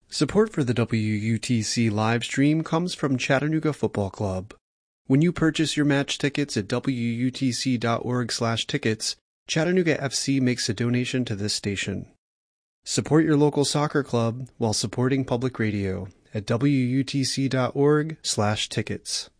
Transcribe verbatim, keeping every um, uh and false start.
Support for the W U T C live stream comes from Chattanooga Football Club. When you purchase your match tickets at W U T C dot org slash tickets, Chattanooga F C makes a donation to this station. Support your local soccer club while supporting public radio at W U T C dot org slash tickets.